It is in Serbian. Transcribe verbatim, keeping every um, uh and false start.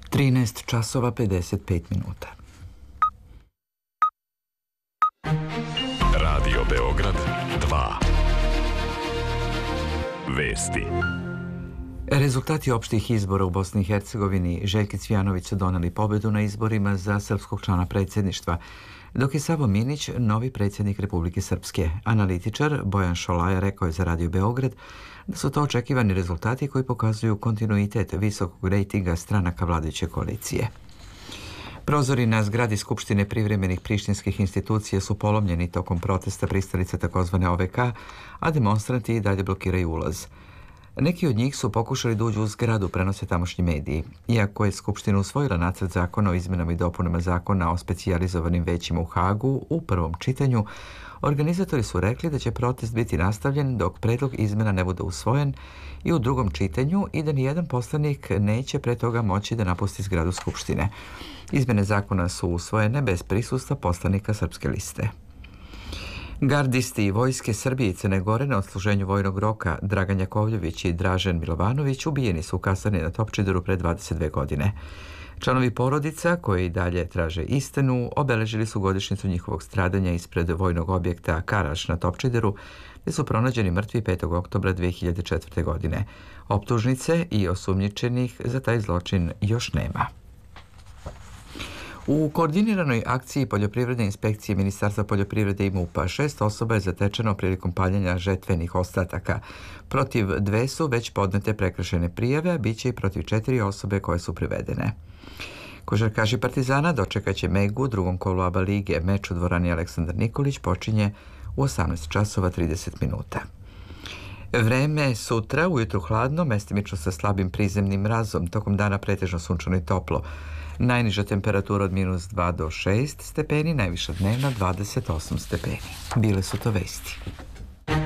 trinaest časova pedeset pet minuta. Radio Beograd dva. Vesti. Rezultati opštih izbora u Bosni i Hercegovini. Željko Cvijanović su doneli pobedu na izborima za srpskog člana predsjedništva, dok je Savo Minić novi predsjednik Republike Srpske. Analitičar Bojan Šolaja rekao je za Radio Beograd da su to očekivani rezultati koji pokazuju kontinuitet visokog rejtinga stranaka vladajuće koalicije. Prozori na zgradi Skupštine privremenih prištinskih institucija su polomljeni tokom protesta pristalica takozvane O V K, a demonstranti i dalje blokiraju ulaz. Neki od njih su pokušali da uđu u zgradu, prenose tamošnji mediji. Iako je Skupština usvojila nacrt zakona o izmenama i dopunama zakona o specijalizovanim većima u Hagu u prvom čitanju, organizatori su rekli da će protest biti nastavljen dok predlog izmena ne bude usvojen i u drugom čitanju i da nijedan poslanik neće pre toga moći da napusti zgradu Skupštine. Izmene zakona su usvojene bez prisustva poslanika Srpske liste. Gardisti Vojske Srbije i Crne Gore na odsluženju vojnog roka Dragan Jakovljević i Dražen Milovanović ubijeni su u kasarni na Topčideru pre dvadeset dve godine. Članovi porodica, koji i dalje traže istinu, obeležili su godišnjicu njihovog stradanja ispred vojnog objekta Karaš na Topčideru, gdje su pronađeni mrtvi petog oktobra dve hiljade četvrte. godine. Optužnice i osumnjičenih za taj zločin još nema. U koordiniranoj akciji poljoprivredne inspekcije Ministarstva poljoprivrede i MUP-a šest osoba je zatečeno prilikom paljenja žetvenih ostataka. Protiv dve su već podnete prekršajne prijave, a bit će i protiv četiri osobe koje su privedene. Košarkaši Partizana dočekat će Megu u drugom kolu A B A lige. Meč u dvorani Aleksandar Nikolić počinje u osamnaest časova trideset minuta. Vreme sutra, ujutru hladno, mestimično sa slabim prizemnim mrazom, tokom dana pretežno sunčano i toplo. Najniža temperatura od minus dva do šest stepeni, najviša dnevna dvadeset osam stepeni. Bile su to vesti.